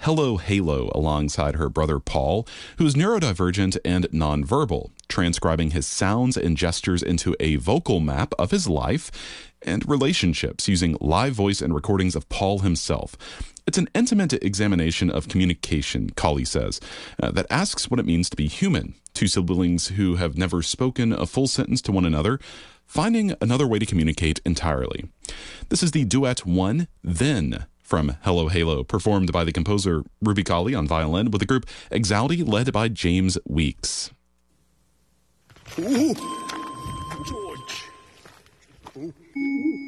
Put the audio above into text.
Hello Halo alongside her brother Paul, who is neurodivergent and nonverbal, transcribing his sounds and gestures into a vocal map of his life and relationships using live voice and recordings of Paul himself. It's an intimate examination of communication, Colley says, that asks what it means to be human. Two siblings who have never spoken a full sentence to one another, finding another way to communicate entirely. This is the duet One, Then from Hello Halo, performed by the composer Ruby Colley on violin with the group Exaudi led by James Weeks. Ooh, George. Ooh.